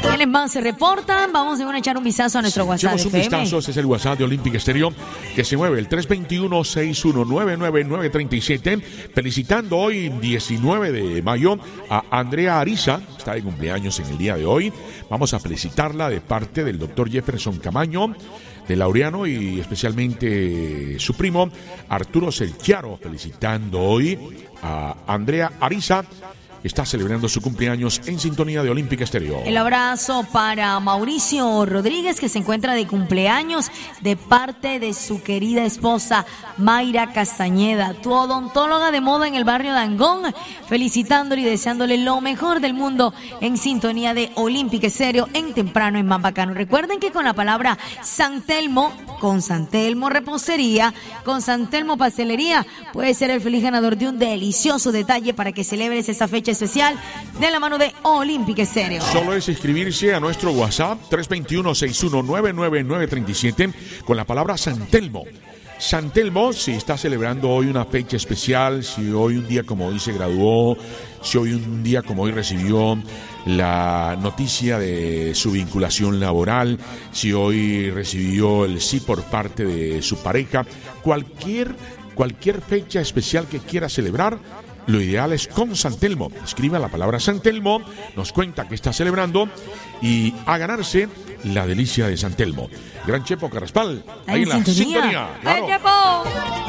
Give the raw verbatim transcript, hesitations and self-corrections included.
¿Quiénes más se reportan? Vamos a echar un vistazo a nuestro sí, WhatsApp. Un vistazo, ese es el WhatsApp de Olympic Stereo, que se mueve el tres dos uno, seis uno nueve, nueve nueve tres siete. Felicitando hoy, diecinueve de mayo, a Andrea Ariza, está de cumpleaños en el día de hoy. Vamos a felicitarla de parte del doctor Jefferson Camaño, de Laureano, y especialmente su primo Arturo Selchiaro, felicitando hoy a Andrea Ariza, que está celebrando su cumpleaños en sintonía de Olympic Stereo. El abrazo para Mauricio Rodríguez, que se encuentra de cumpleaños de parte de su querida esposa Mayra Castañeda, tu odontóloga de moda en el barrio de Angón, felicitándole y deseándole lo mejor del mundo en sintonía de Olympic Stereo en temprano en Más Bacano. Recuerden que con la palabra San Telmo, con San Telmo Repostería, con San Telmo Pastelería, puede ser el feliz ganador de un delicioso detalle para que celebres esa fecha especial de la mano de Olympic Stereo. Solo es inscribirse a nuestro WhatsApp tres dos uno, seis uno nueve, nueve nueve tres siete con la palabra San Telmo. San Telmo, si está celebrando hoy una fecha especial, si hoy un día como hoy se graduó, si hoy un día como hoy recibió la noticia de su vinculación laboral, si hoy recibió el sí por parte de su pareja, cualquier, cualquier fecha especial que quiera celebrar, lo ideal es con San Telmo. Escriba la palabra San Telmo, nos cuenta que está celebrando y a ganarse la delicia de San Telmo. Gran Chepo Carraspal, ahí en la sintonía. Claro.